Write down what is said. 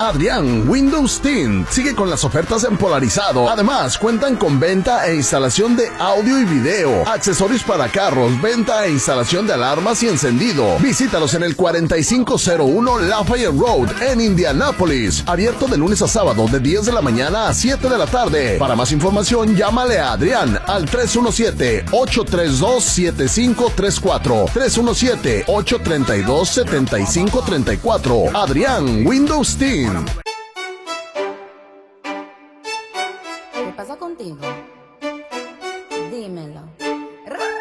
Adrián Windows Tint sigue con las ofertas en polarizado. Además, cuentan con venta e instalación de audio y video, accesorios para carros, venta e instalación de alarmas y encendido. Visítalos en el 4501 Lafayette Road en Indianápolis. Abierto de lunes a sábado de 10 de la mañana a 7 de la tarde. Para más información, llámale a Adrián al 317-832-7534. 317-832-7534. Adrián Windows Team. ¿Qué pasa contigo?